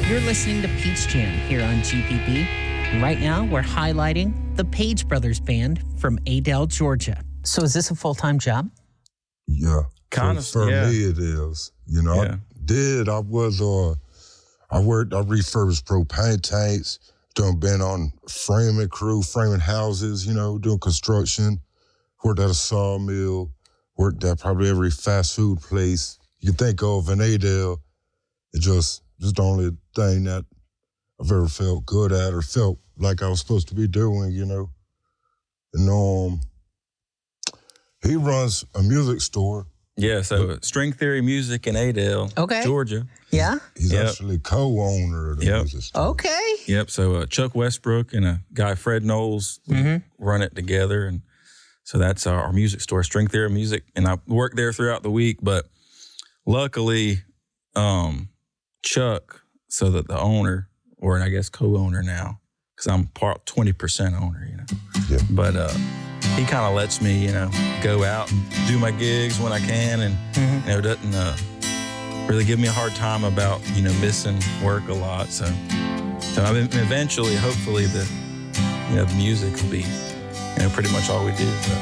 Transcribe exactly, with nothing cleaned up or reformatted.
You're listening to Peach Jam here on G P B. And right now, we're highlighting the Page Brothers Band from Adel, Georgia. So is this a full-time job? Yeah. Kind for, of, For yeah. me, it is. You know, Yeah. I did. I was, uh, I worked, I refurbished propane tanks, done been on framing crew, framing houses, you know, doing construction, worked at a sawmill, worked at probably every fast food place you think of in Adel. It just, just the only thing that I've ever felt good at or felt like I was supposed to be doing, you know. And um, he runs a music store. Yeah, so String Theory Music in Adel, Okay. Georgia. Yeah? He's Yep. actually co-owner of the Yep. music store. Okay. Yep, so uh, Chuck Westbrook and a guy, Fred Knowles, we Mm-hmm. run it together. And so that's our, our music store, String Theory Music. And I work there throughout the week, but luckily, um, Chuck, so that the owner, or I guess co-owner now, because I'm part twenty percent owner, you know. Yeah. But uh, he kind of lets me, you know, go out and do my gigs when I can, and Mm-hmm. you know, doesn't uh, really give me a hard time about, you know, missing work a lot. So, so I mean, eventually, hopefully, the you know the music will be, you know, pretty much all we do. But